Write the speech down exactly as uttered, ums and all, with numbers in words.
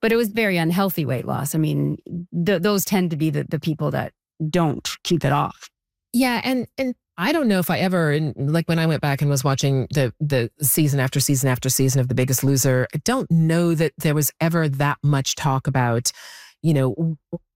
but it was very unhealthy weight loss. I mean, th- those tend to be the, the people that don't keep it off. Yeah. And, and I don't know if I ever, in, like when I went back and was watching the, the season after season after season of The Biggest Loser, I don't know that there was ever that much talk about, you know,